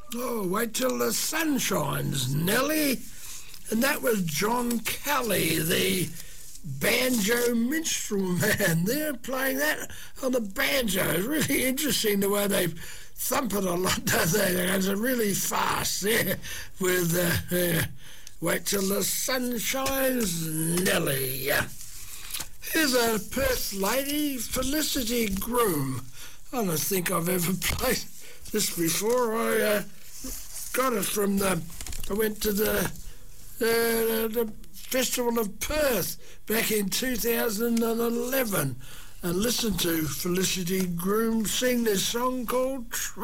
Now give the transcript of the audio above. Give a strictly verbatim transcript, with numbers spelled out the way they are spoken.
Oh, Wait Till the Sun Shines, Nelly. And that was John Kelly, the banjo minstrel man. They're playing that on the banjo. It's really interesting the way they thump it a lot, don't they? It's really fast there with uh, uh, Wait Till the Sun Shines, Nelly. Here's a Perth lady, Felicity Groom. I don't think I've ever played this before. I uh, got it from the... I went to the... Uh, the Festival of Perth back in two thousand eleven and listened to Felicity Groom sing this song called